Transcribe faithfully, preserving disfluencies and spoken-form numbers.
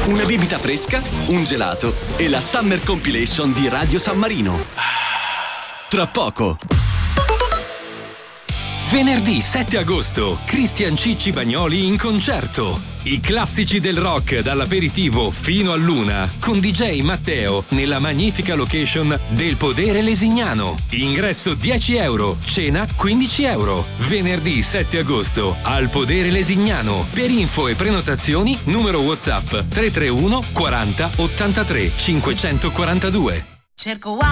una bibita fresca, un gelato e la Summer Compilation di Radio San Marino. Tra poco. Venerdì sette agosto, Cristian Cicci Bagnoli in concerto. I classici del rock dall'aperitivo fino all'una con D J Matteo nella magnifica location del Podere Lesignano. Ingresso dieci euro, cena quindici euro. Venerdì sette agosto al Podere Lesignano. Per info e prenotazioni numero WhatsApp tre tre uno quaranta ottantatré cinquecentoquarantadue. Cerco